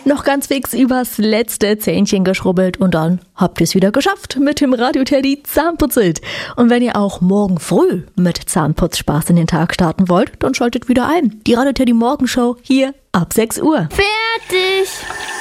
Noch ganz fix übers letzte Zähnchen geschrubbelt und dann habt ihr es wieder geschafft mit dem Radio Teddy Zahnputzelt. Und wenn ihr auch morgen früh mit Zahnputzspaß in den Tag starten wollt, dann schaltet wieder ein. Die Radio Teddy Morgenshow hier ab 6 Uhr. Fertig!